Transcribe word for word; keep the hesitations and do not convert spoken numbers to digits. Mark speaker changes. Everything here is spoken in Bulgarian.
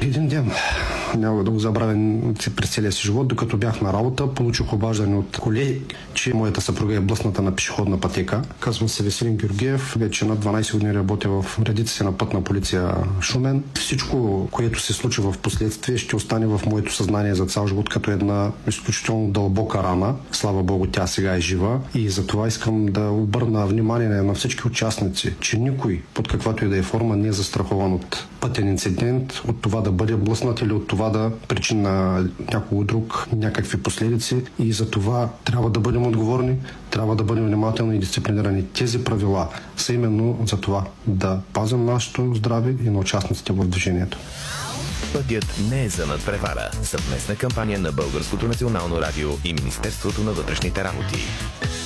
Speaker 1: Един ден, няма да го забравя през целия си живот, докато бях на работа, получих обаждане от колеги, че моята съпруга е блъсната на пешеходна пътека. Казвам се Веселин Георгиев, вече на дванайсет години работя в редиците на Пътна полиция Шумен. Всичко, което се случи в последствие, ще остане в моето съзнание за цял живот като една изключително дълбока рана. Слава Богу, тя сега е жива и затова искам да обърна внимание на всички участници, че никой, под каквато и да е форма, не е застрахован от пътен инцидент, от това да бъде блъснат или от това да причини на някого друг някакви последици, и за това трябва да бъдем отговорни, трябва да бъдем внимателни и дисциплинирани. Тези правила са именно за това да пазим нашето здраве и на участниците в движението.
Speaker 2: Пътят не е за надпревара. Съвместна кампания на Българското национално радио и Министерството на вътрешните работи.